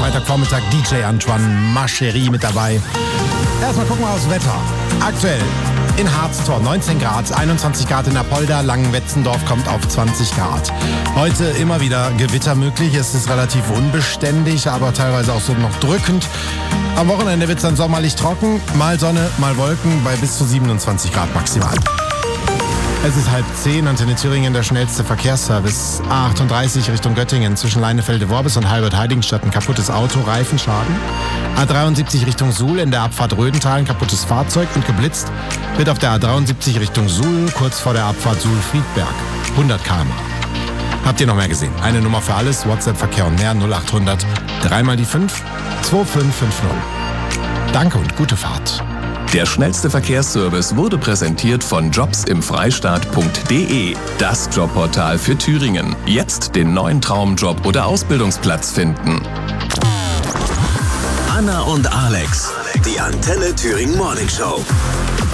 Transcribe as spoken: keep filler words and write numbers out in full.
Freitagvormittag D J Antoine Mascherie mit dabei. Erstmal gucken wir aufs Wetter. Aktuell in Harztor neunzehn Grad, einundzwanzig Grad in Apolda, Langenwetzendorf kommt auf zwanzig Grad. Heute immer wieder Gewitter möglich, es ist relativ unbeständig, aber teilweise auch so noch drückend. Am Wochenende wird es dann sommerlich trocken, mal Sonne, mal Wolken bei bis zu siebenundzwanzig Grad maximal. Es ist halb zehn, Antenne Thüringen, der schnellste Verkehrsservice. A achtunddreißig Richtung Göttingen, zwischen Leinefelde-Worbis und Halbert-Heiligenstadt ein kaputtes Auto, Reifenschaden. A dreiundsiebzig Richtung Suhl, in der Abfahrt Rödental ein kaputtes Fahrzeug und geblitzt wird auf der A dreiundsiebzig Richtung Suhl, kurz vor der Abfahrt Suhl-Friedberg. hundert Kilometer pro Stunde. Habt ihr noch mehr gesehen? Eine Nummer für alles, WhatsApp-Verkehr und mehr, null achthundert, drei mal die fünf, zwei fünf fünf null. Danke und gute Fahrt. Der schnellste Verkehrsservice wurde präsentiert von jobs im freistaat punkt de, das Jobportal für Thüringen. Jetzt den neuen Traumjob oder Ausbildungsplatz finden. Anna und Alex, die Antenne Thüringen Morning Show.